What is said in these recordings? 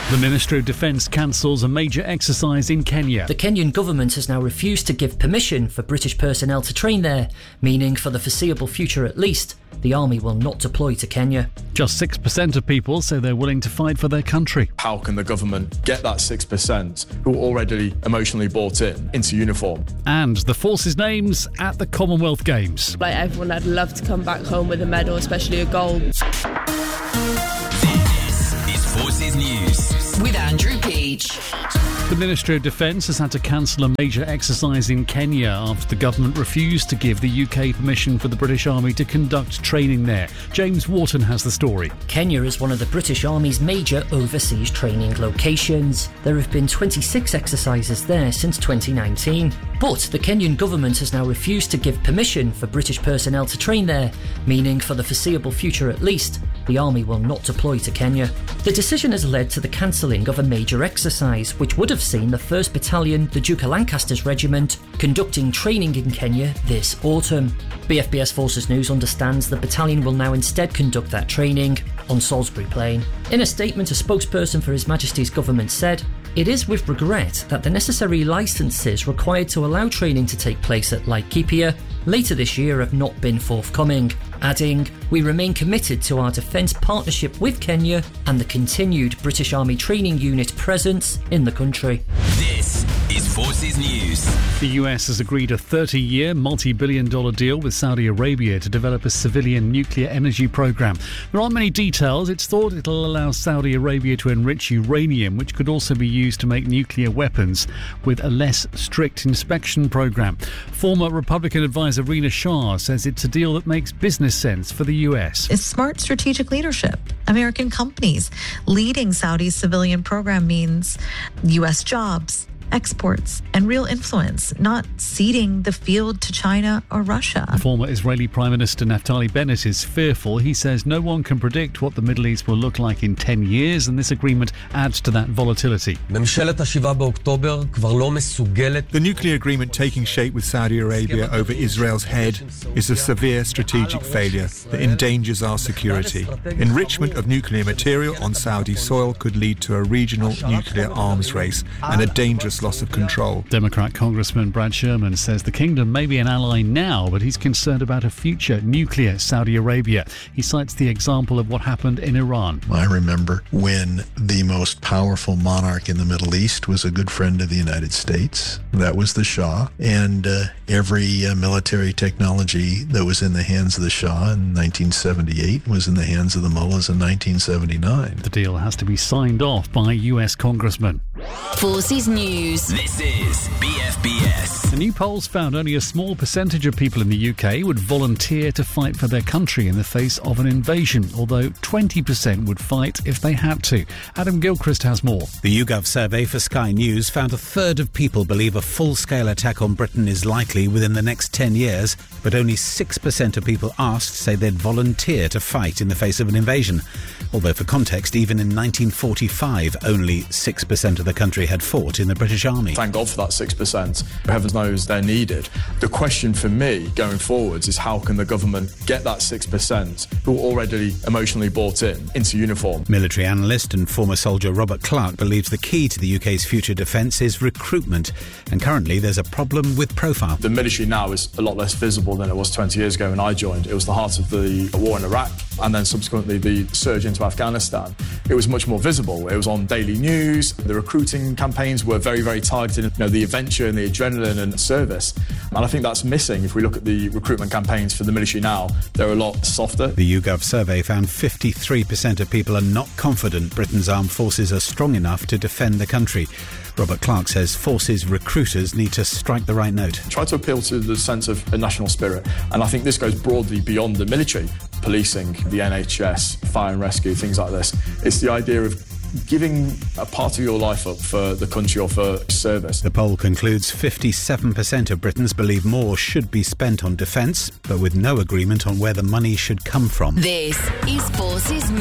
The Ministry of Defence cancels a major exercise in Kenya. The Kenyan government has now refused to give permission for British personnel to train there, meaning for the foreseeable future at least, the army will not deploy to Kenya. Just 6% of people say they're willing to fight for their country. How can the government get that 6% who are already emotionally bought into uniform? And the forces' names at the Commonwealth Games. Like everyone, I'd love to come back home with a medal, especially a gold. This is Forces News with Andrew Peach. The Ministry of Defence has had to cancel a major exercise in Kenya after the government refused to give the UK permission for the British Army to conduct training there. James Wharton has the story. Kenya is one of the British Army's major overseas training locations. There have been 26 exercises there since 2019. But the Kenyan government has now refused to give permission for British personnel to train there, meaning for the foreseeable future at least, the army will not deploy to Kenya. The decision has led to the cancelling of a major exercise, which would have seen the 1st Battalion, the Duke of Lancaster's Regiment, conducting training in Kenya this autumn. BFBS Forces News understands the battalion will now instead conduct that training on Salisbury Plain. In a statement, a spokesperson for His Majesty's government said, "It is with regret that the necessary licences required to allow training to take place at Laikipia later this year have not been forthcoming," adding, "We remain committed to our defence partnership with Kenya and the continued British Army Training Unit presence in the country." This is Forces News. The US has agreed a 30-year, multi-billion-dollar deal with Saudi Arabia to develop a civilian nuclear energy program. There aren't many details. It's thought it'll allow Saudi Arabia to enrich uranium, which could also be used to make nuclear weapons, with a less strict inspection program. Former Republican advisor Rina Shah says it's a deal that makes business sense for the US. It's smart strategic leadership. American companies leading Saudi's civilian program means US jobs, exports, and real influence, not ceding the field to China or Russia. Former Israeli Prime Minister Naftali Bennett is fearful. He says no one can predict what the Middle East will look like in 10 years, and this agreement adds to that volatility. The nuclear agreement taking shape with Saudi Arabia over Israel's head is a severe strategic failure that endangers our security. Enrichment of nuclear material on Saudi soil could lead to a regional nuclear arms race and a dangerous loss of control. Democrat Congressman Brad Sherman says the kingdom may be an ally now, but he's concerned about a future nuclear Saudi Arabia. He cites the example of what happened in Iran. I remember when the most powerful monarch in the Middle East was a good friend of the United States. That was the Shah. And every military technology that was in the hands of the Shah in 1978 was in the hands of the mullahs in 1979. The deal has to be signed off by US congressmen. Forces News. This is BFBS. The new polls found only a small percentage of people in the UK would volunteer to fight for their country in the face of an invasion, although 20% would fight if they had to. Adam Gilchrist has more. The YouGov survey for Sky News found a third of people believe a full-scale attack on Britain is likely within the next 10 years, but only 6% of people asked say they'd volunteer to fight in the face of an invasion. Although, for context, even in 1945, only 6% of the country had fought in the British Army. Thank God for that 6%. Heaven knows they're needed. The question for me going forwards is how can the government get that 6% who are already emotionally bought into uniform? Military analyst and former soldier Robert Clark believes the key to the UK's future defence is recruitment, and currently there's a problem with profile. The military now is a lot less visible than it was 20 years ago when I joined. It was the heart of the war in Iraq, and then subsequently the surge into Afghanistan. It was much more visible. It was on daily news. The recruiting campaigns were very, very targeted. The adventure and the adrenaline and service. And I think that's missing. If we look at the recruitment campaigns for the military now, they're a lot softer. The YouGov survey found 53% of people are not confident Britain's armed forces are strong enough to defend the country. Robert Clark says forces recruiters need to strike the right note. Try to appeal to the sense of a national spirit. And I think this goes broadly beyond the military. Policing, the NHS, fire and rescue, things like this. It's the idea of giving a part of your life up for the country or for service. The poll concludes 57% of Britons believe more should be spent on defence, but with no agreement on where the money should come from. This is Forces News.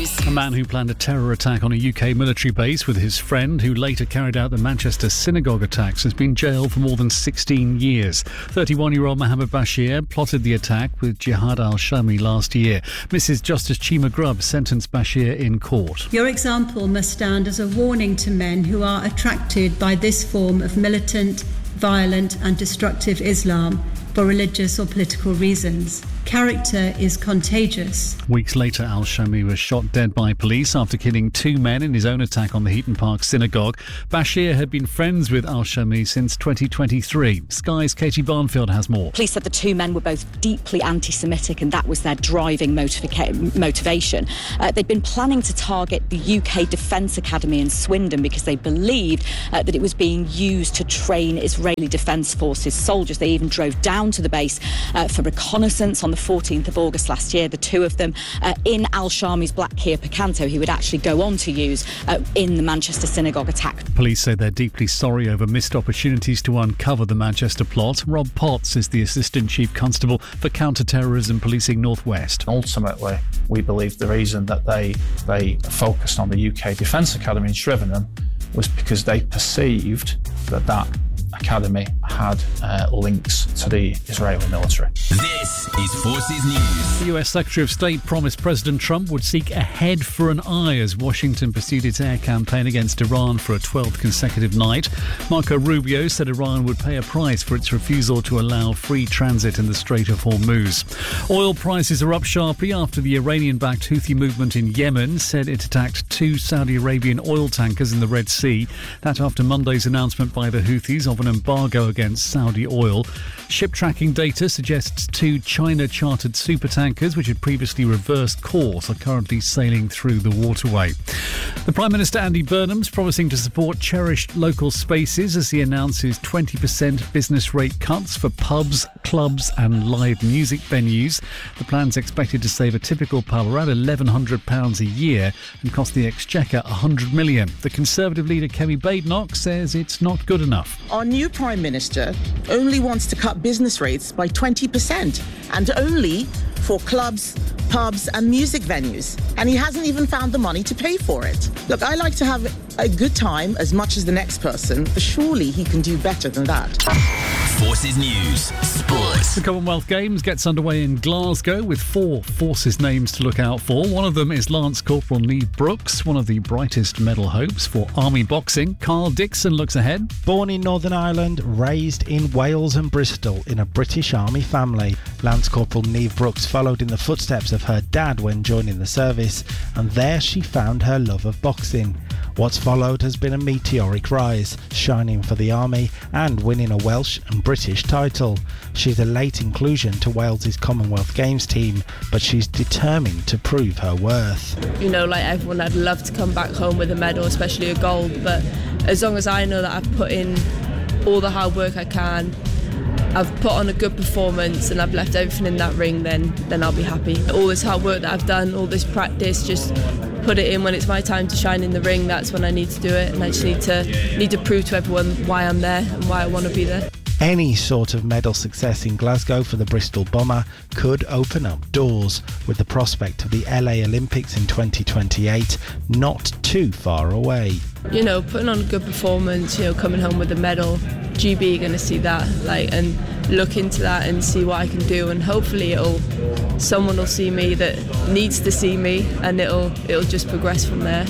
News. A man who planned a terror attack on a UK military base with his friend, who later carried out the Manchester synagogue attacks, has been jailed for more than 16 years. 31-year-old Mohammed Bashir plotted the attack with Jihad al-Shami last year. Mrs. Justice Chima Grubb sentenced Bashir in court. Your example must stand as a warning to men who are attracted by this form of militant, violent and destructive Islam for religious or political reasons. Character is contagious. Weeks later, al-Shami was shot dead by police after killing 2 men in his own attack on the Heaton Park synagogue. Bashir had been friends with al-Shami since 2023. Sky's Katie Barnfield has more. Police said the 2 men were both deeply anti-Semitic and that was their driving motivation. They'd been planning to target the UK Defence Academy in Swindon because they believed that it was being used to train Israeli Defence Forces soldiers. They even drove down to the base for reconnaissance on the 14th of August last year, the 2 of them in al-Shami's black Kia Picanto, he would actually go on to use in the Manchester synagogue attack. Police say they're deeply sorry over missed opportunities to uncover the Manchester plot. Rob Potts is the Assistant Chief Constable for Counter-Terrorism Policing North West. Ultimately, we believe the reason that they focused on the UK Defence Academy in Shrivenham was because they perceived that academy had links to the Israeli military. This is Forces News. The US Secretary of State promised President Trump would seek a head for an eye as Washington pursued its air campaign against Iran for a 12th consecutive night. Marco Rubio said Iran would pay a price for its refusal to allow free transit in the Strait of Hormuz. Oil prices are up sharply after the Iranian-backed Houthi movement in Yemen said it attacked 2 Saudi Arabian oil tankers in the Red Sea. That after Monday's announcement by the Houthis of an embargo against Saudi oil. Ship tracking data suggests 2 China-chartered supertankers, which had previously reversed course, are currently sailing through the waterway. The Prime Minister Andy Burnham's promising to support cherished local spaces as he announces 20% business rate cuts for pubs, clubs and live music venues. The plan's expected to save a typical pub around £1,100 a year and cost the Exchequer $100 million. The Conservative leader Kemi Badenoch says it's not good enough. Our new Prime Minister only wants to cut business rates by 20% and only for clubs, pubs and music venues. And he hasn't even found the money to pay for it. Look, I like to have a good time as much as the next person, but surely he can do better than that. Forces News Sports. The Commonwealth Games gets underway in Glasgow with 4 Forces names to look out for. One of them is Lance Corporal Niamh Brooks, one of the brightest medal hopes for Army boxing. Carl Dixon looks ahead. Born in Northern Ireland, raised in Wales and Bristol in a British Army family, Lance Corporal Niamh Brooks followed in the footsteps of her dad when joining the service, and there she found her love of boxing. What's followed has been a meteoric rise, shining for the Army and winning a Welsh and British title. She's a late inclusion to Wales's Commonwealth Games team, but she's determined to prove her worth. You know, like everyone, I'd love to come back home with a medal, especially a gold, but as long as I know that I've put in all the hard work I can, I've put on a good performance and I've left everything in that ring, then I'll be happy. All this hard work that I've done, all this practice, just put it in when it's my time to shine in the ring. That's when I need to do it, and I just need to prove to everyone why I'm there and why I want to be there. Any sort of medal success in Glasgow for the Bristol bomber could open up doors, with the prospect of the LA Olympics in 2028 not too far away. You know, putting on a good performance, you know, coming home with a medal, GB are going to see that, and look into that and see what I can do, and hopefully someone will see me that needs to see me, and it'll just progress from there.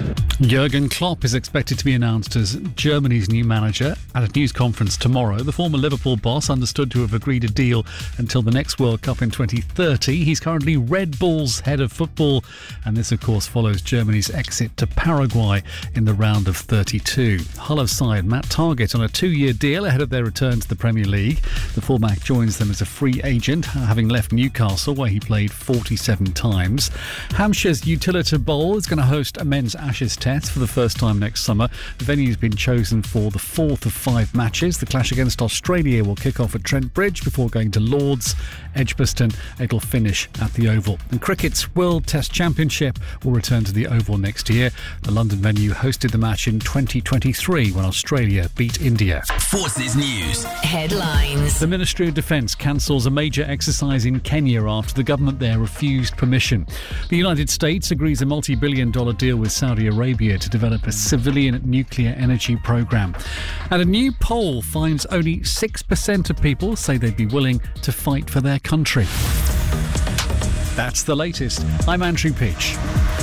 Jurgen Klopp is expected to be announced as Germany's new manager at a news conference tomorrow. The former Liverpool boss understood to have agreed a deal until the next World Cup in 2030. He's currently Red Bull's head of football, and this of course follows Germany's exit to Paraguay in the round of 32. Hull side Matt Targett on a 2-year deal ahead of their return to the Premier League. The fullback joins them as a free agent, having left Newcastle where he played 47 times. Hampshire's Utilita Bowl is going to host a men's Ashes test for the first time next summer. The venue's been chosen for the fourth of 5 matches. The clash against Australia will kick off at Trent Bridge before going to Lords, Edgbaston. It'll finish at the Oval. And cricket's World Test Championship will return to the Oval next year. The London venue hosted the match in 2023 when Australia beat India. Forces News headlines. The Ministry of Defence cancels a major exercise in Kenya after the government there refused permission. The United States agrees a multi-billion-dollar deal with Saudi Arabia to develop a civilian nuclear energy program. And a new poll finds only 6% of people say they'd be willing to fight for their country. That's the latest. I'm Andrew Peach.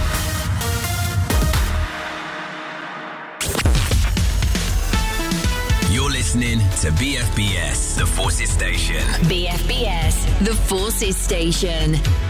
You're listening to BFBS, the Forces Station. BFBS, the Forces Station.